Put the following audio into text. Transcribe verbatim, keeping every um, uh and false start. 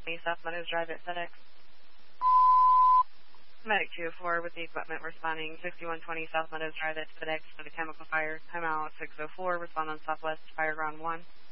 South Meadows Drive at FedEx. Medic two oh four with the equipment responding sixty-one twenty South Meadows Drive at FedEx for the chemical fire. Time out six oh four, respond on Southwest Fire Ground one.